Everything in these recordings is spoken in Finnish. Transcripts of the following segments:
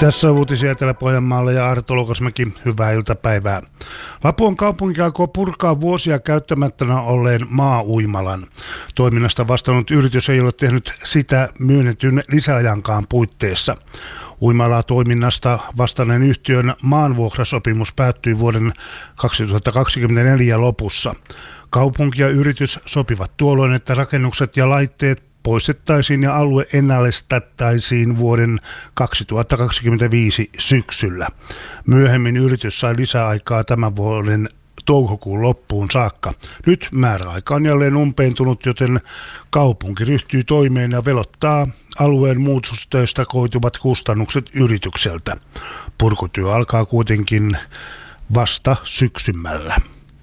Tässä on uutisia Etelä-Pohjanmaalle ja Arto Lokasmäki. Hyvää iltapäivää. Lapuan kaupunki aikoo purkaa vuosia käyttämättänä olleen maa-uimalan. Toiminnasta vastannut yritys ei ole tehnyt sitä myönnetyn lisäajankaan puitteissa. Uimalaa toiminnasta vastanneen yhtiön maanvuokrasopimus päättyi vuoden 2024 lopussa. Kaupunki ja yritys sopivat tuolloin, että rakennukset ja laitteet poistettaisiin ja alue ennallistettaisiin vuoden 2025 syksyllä. Myöhemmin yritys sai lisäaikaa tämän vuoden toukokuun loppuun saakka. Nyt määräaika on jälleen umpeentunut, joten kaupunki ryhtyy toimeen ja velottaa alueen muutostöistä koituvat kustannukset yritykseltä. Purkutyö alkaa kuitenkin vasta syksymällä.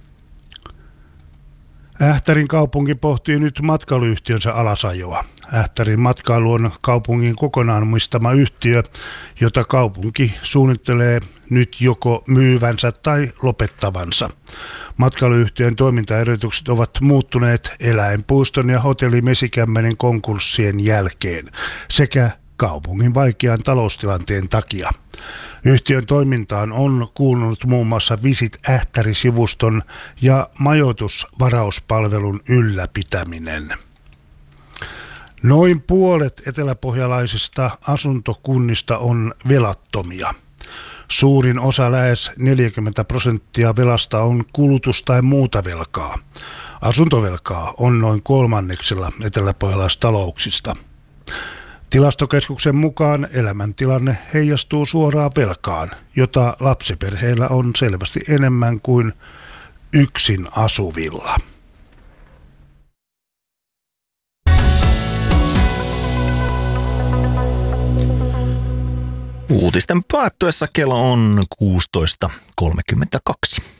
Ähtärin kaupunki pohtii nyt matkailuyhtiönsä alasajoa. Ähtärin matkailu on kaupungin kokonaan omistama yhtiö, jota kaupunki suunnittelee nyt joko myyvänsä tai lopettavansa. Matkailuyhtiön toimintaedellytykset ovat muuttuneet eläinpuiston ja hotelli Mesikämmenen konkurssien jälkeen sekä kaupungin vaikean taloustilanteen takia. Yhtiön toimintaan on kuulunut muun muassa Visit Ähtäri-sivuston ja majoitusvarauspalvelun ylläpitäminen. Noin puolet eteläpohjalaisista asuntokunnista on velattomia. Suurin osa, lähes 40% velasta on kulutus- tai muuta velkaa. Asuntovelkaa on noin kolmanneksella eteläpohjalaistalouksista. Tilastokeskuksen mukaan elämäntilanne heijastuu suoraan velkaan, jota lapsiperheillä on selvästi enemmän kuin yksin asuvilla. Uutisten päättyessä kello on 16.32.